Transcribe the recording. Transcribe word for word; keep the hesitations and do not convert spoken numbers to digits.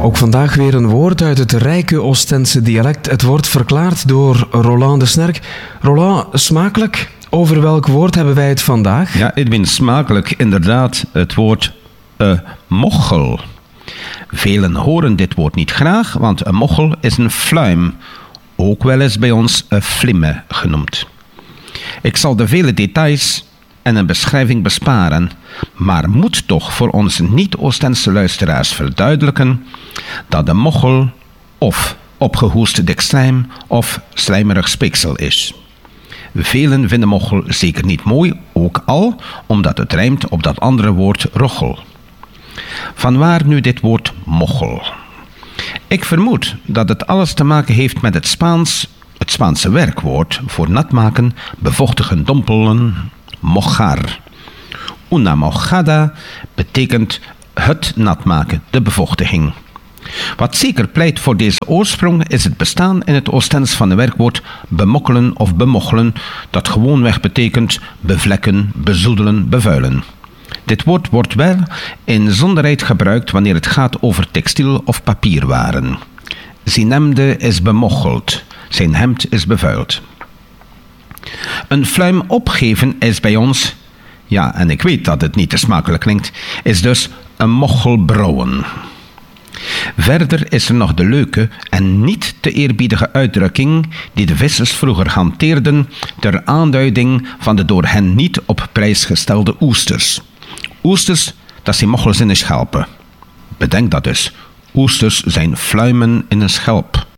Ook vandaag weer een woord uit het rijke Oostense dialect. Het wordt verklaard door Roland de Snerk. Roland, smakelijk. Over welk woord hebben wij het vandaag? Ja, Edwin, smakelijk inderdaad het woord uh, mochel. Velen horen dit woord niet graag, want een mochel is een fluim, ook wel eens bij ons een flimme genoemd. Ik zal de vele details en een beschrijving besparen, maar moet toch voor onze niet-Oostense luisteraars verduidelijken dat de mochel of opgehoest dik slijm of slijmerig speeksel is. Velen vinden mochel zeker niet mooi, ook al omdat het rijmt op dat andere woord rochel. Vanwaar nu dit woord mochel? Ik vermoed dat het alles te maken heeft met het Spaans, het Spaanse werkwoord voor nat maken, bevochtigen, dompelen, mojar. Una mojada betekent het nat maken, de bevochtiging. Wat zeker pleit voor deze oorsprong is het bestaan in het Oostens van het werkwoord bemokkelen of bemochelen, dat gewoonweg betekent bevlekken, bezoedelen, bevuilen. Dit woord wordt wel in zonderheid gebruikt wanneer het gaat over textiel of papierwaren. Zijn hemde is bemocheld, zijn hemd is bevuild. Een fluim opgeven is bij ons, ja, en ik weet dat het niet te smakelijk klinkt, is dus een mochel brouwen. Verder is er nog de leuke en niet te eerbiedige uitdrukking die de vissers vroeger hanteerden ter aanduiding van de door hen niet op prijs gestelde oesters. Oesters, dat zijn mochels in een schelpen. Bedenk dat dus. Oesters zijn fluimen in een schelp.